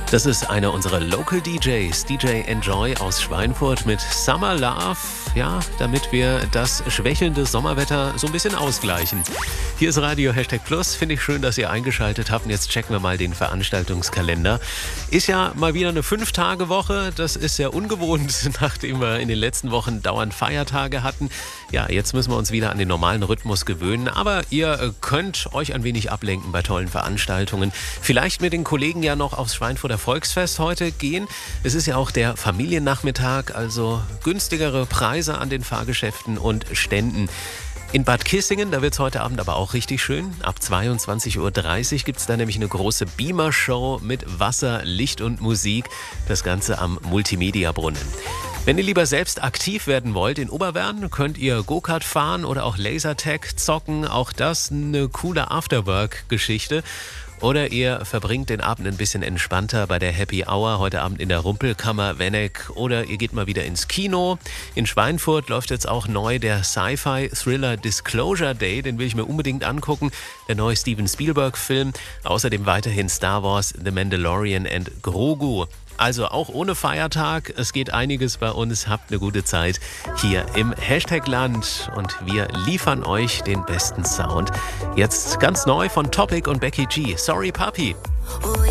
Das ist einer unserer Local DJs, DJ Enjoy aus Schweinfurt mit Summer Love, ja, damit wir das schwächelnde Sommerwetter so ein bisschen ausgleichen. Hier ist Radio #Plus, finde ich schön, dass ihr eingeschaltet habt und jetzt checken wir mal den Veranstaltungskalender. Ist ja mal wieder eine 5-Tage-Woche, das ist sehr ungewohnt, nachdem wir in den letzten Wochen dauernd Feiertage hatten. Ja, jetzt müssen wir uns wieder an den normalen Rhythmus gewöhnen, aber ihr könnt euch ein wenig ablenken bei tollen Veranstaltungen. Vielleicht mit den Kollegen ja noch aufs Schweinfurter Volksfest heute gehen. Es ist ja auch der Familiennachmittag, also günstigere Preise an den Fahrgeschäften und Ständen. In Bad Kissingen, da wird es heute Abend aber auch richtig schön. Ab 22:30 Uhr gibt es da nämlich eine große Beamer-Show mit Wasser, Licht und Musik. Das Ganze am Multimedia-Brunnen. Wenn ihr lieber selbst aktiv werden wollt, in Oberwerden könnt ihr Go-Kart fahren oder auch Lasertag zocken. Auch das eine coole Afterwork-Geschichte. Oder ihr verbringt den Abend ein bisschen entspannter bei der Happy Hour heute Abend in der Rumpelkammer Wenneck. Oder ihr geht mal wieder ins Kino. In Schweinfurt läuft jetzt auch neu der Sci-Fi-Thriller Disclosure Day. Den will ich mir unbedingt angucken. Der neue Steven Spielberg-Film. Außerdem weiterhin Star Wars, The Mandalorian and Grogu. Also auch ohne Feiertag, es geht einiges bei uns. Habt eine gute Zeit hier im #Land und wir liefern euch den besten Sound. Jetzt ganz neu von Topic und Becky G. Sorry Papi.